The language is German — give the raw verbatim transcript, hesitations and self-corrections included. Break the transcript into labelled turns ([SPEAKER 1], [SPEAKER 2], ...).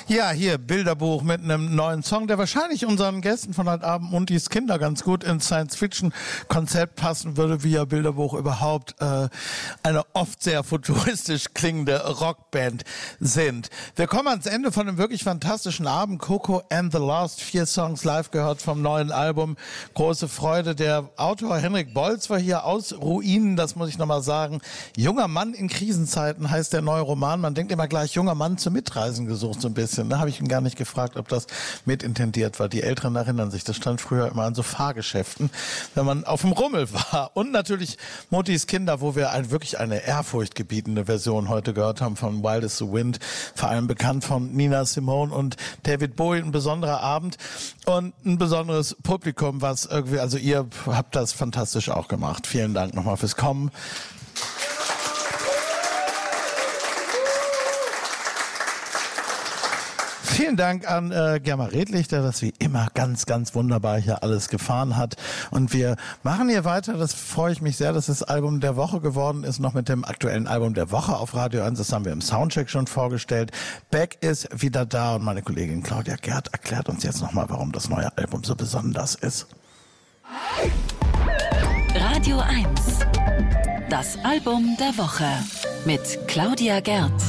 [SPEAKER 1] Ja, hier Bilderbuch mit einem neuen Song, der wahrscheinlich unseren Gästen von heute Abend und dies Kinder ganz gut ins Science-Fiction-Konzept passen würde, wie ja Bilderbuch überhaupt äh, eine oft sehr futuristisch klingende Rockband sind. Wir kommen ans Ende von einem wirklich fantastischen Abend. Coco and the Lost, vier Songs live gehört vom neuen Album. Große Freude. Der Autor Henrik Bolz war hier aus Ruinen, das muss ich nochmal sagen. Junger Mann in Krisenzeiten heißt der neue Roman. Man denkt immer gleich, junger Mann zum Mitreisen gesucht so ein bisschen. Da habe ich ihn gar nicht gefragt, ob das mitintendiert war. Die Älteren erinnern sich, das stand früher immer an so Fahrgeschäften, wenn man auf dem Rummel war. Und natürlich Muttis Kinder, wo wir ein, wirklich eine ehrfurchtgebietende Version heute gehört haben von Wild as the Wind, vor allem bekannt von Nina Simone und David Bowie. Ein besonderer Abend und ein besonderes Publikum, was irgendwie, also ihr habt das fantastisch auch gemacht. Vielen Dank nochmal fürs Kommen. Vielen Dank an äh, Germa Redlich, der das wie immer ganz, ganz wunderbar hier alles gefahren hat. Und wir machen hier weiter. Das freue ich mich sehr, dass das Album der Woche geworden ist. Noch mit dem aktuellen Album der Woche auf Radio eins. Das haben wir im Soundcheck schon vorgestellt. Beck ist wieder da und meine Kollegin Claudia Gerd erklärt uns jetzt nochmal, warum das neue Album so besonders ist.
[SPEAKER 2] Radio eins. Das Album der Woche mit Claudia Gerd.